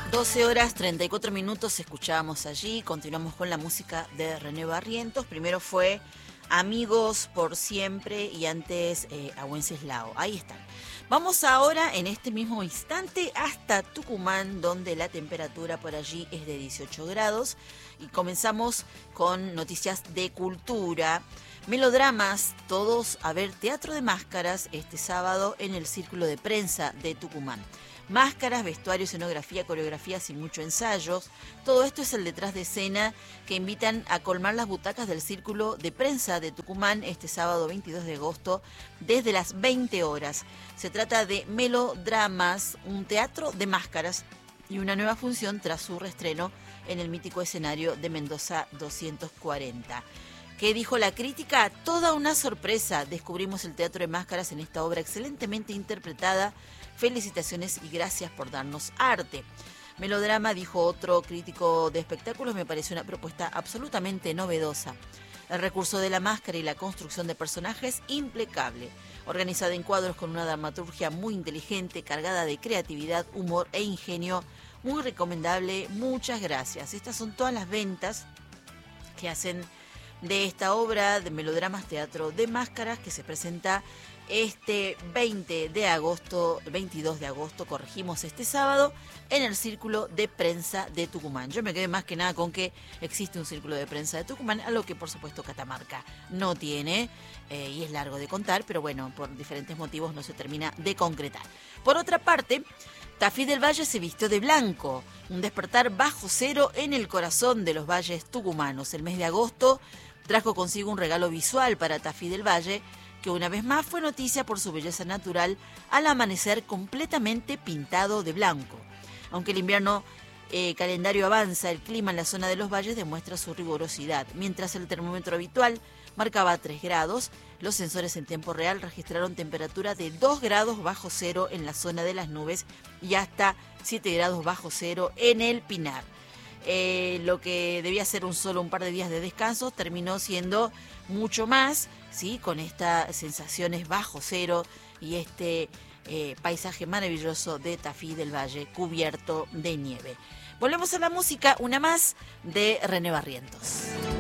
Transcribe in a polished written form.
12 horas 34 minutos escuchábamos allí, continuamos con la música de René Barrientos. Primero fue Amigos por Siempre y antes a Wenceslao. Ahí están. Vamos ahora en este mismo instante hasta Tucumán, donde la temperatura por allí es de 18 grados. Y comenzamos con noticias de cultura. Melodramas, todos a ver Teatro de Máscaras este sábado en el Círculo de Prensa de Tucumán. Máscaras, vestuario, escenografía, coreografías y mucho ensayos. Todo esto es el detrás de escena que invitan a colmar las butacas del Círculo de Prensa de Tucumán este sábado 22 de agosto desde las 20 horas. Se trata de Melodramas, un teatro de máscaras y una nueva función tras su reestreno en el mítico escenario de Mendoza 240. ¿Qué dijo la crítica? Toda una sorpresa. Descubrimos el teatro de máscaras en esta obra excelentemente interpretada. Felicitaciones y gracias por darnos arte. Melodrama, dijo otro crítico de espectáculos, me pareció una propuesta absolutamente novedosa. El recurso de la máscara y la construcción de personajes impecable. Organizada en cuadros con una dramaturgia muy inteligente, cargada de creatividad, humor e ingenio. Muy recomendable. Muchas gracias. Estas son todas las ventas que hacen de esta obra de Melodramas Teatro de Máscaras que se presenta este 22 de agosto, corregimos, este sábado, en el Círculo de Prensa de Tucumán. Yo me quedé más que nada con que existe un Círculo de Prensa de Tucumán, algo que por supuesto Catamarca no tiene, y es largo de contar, pero bueno, por diferentes motivos no se termina de concretar. Por otra parte, Tafí del Valle se vistió de blanco, un despertar bajo cero en el corazón de los valles tucumanos. El mes de agosto trajo consigo un regalo visual para Tafí del Valle, que una vez más fue noticia por su belleza natural al amanecer completamente pintado de blanco. Aunque el invierno calendario avanza, el clima en la zona de los valles demuestra su rigurosidad. Mientras el termómetro habitual marcaba 3 grados, los sensores en tiempo real registraron temperatura de 2 grados bajo cero en la zona de las nubes y hasta 7 grados bajo cero en el Pinar. Lo que debía ser un par de días de descanso terminó siendo mucho más, ¿sí? Con estas sensaciones bajo cero y este paisaje maravilloso de Tafí del Valle cubierto de nieve. Volvemos a la música, una más de René Barrientos.